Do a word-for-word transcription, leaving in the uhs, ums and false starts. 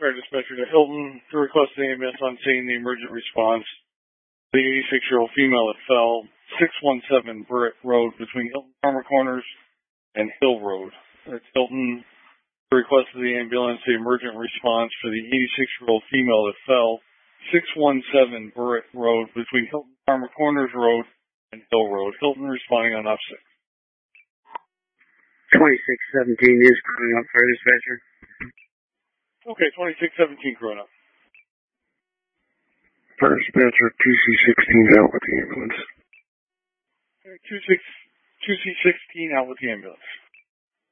Fire dispatcher to Hilton to request the ambulance on scene, the emergent response. The eighty-six-year-old female that fell, six one seven Brick Road between Hilton Farmer Corners and Hill Road. That's Hilton to request the ambulance, the emergent response for the eighty-six-year-old female that fell, six one seven Brick Road between Hilton Farmer Corners Road and Hill Road. Hilton responding on opposite. twenty-six seventeen is coming up, fire dispatcher. Okay, twenty-six seventeen crewing up. Fire dispatcher, two C sixteen out with the ambulance. two C sixteen out with the ambulance.